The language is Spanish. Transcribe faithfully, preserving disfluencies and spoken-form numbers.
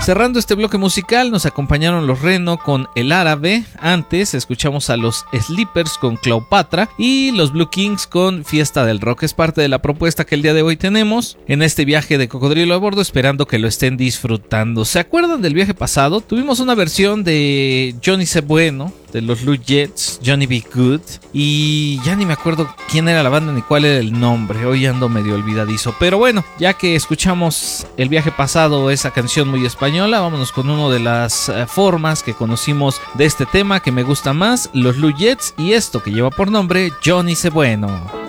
Cerrando este bloque musical nos acompañaron los Reno con El Árabe. Antes escuchamos a los Sleepers con Cleopatra y los Blue Kings con Fiesta del Rock. Es parte de la propuesta que el día de hoy tenemos en este viaje de Cocodrilo a Bordo, esperando que lo estén disfrutando. ¿Se acuerdan del viaje pasado? Tuvimos una versión de Johnny C. Bueno, de los Blue Jets, Johnny B. Good, y ya ni me acuerdo quién era la banda ni cuál era el nombre. Hoy ando medio olvidadizo, pero bueno, ya que escuchamos el viaje pasado, esa canción muy española, vámonos con una de las eh, formas que conocimos de este tema que me gusta más, los Blue Jets, y esto que lleva por nombre Johnny C. Bueno.